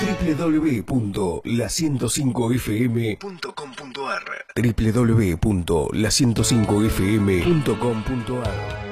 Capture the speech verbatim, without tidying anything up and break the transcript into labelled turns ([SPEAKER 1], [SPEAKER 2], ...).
[SPEAKER 1] w w w punto la ciento cinco f m punto com punto a r w w w punto la ciento cinco f m punto com punto a r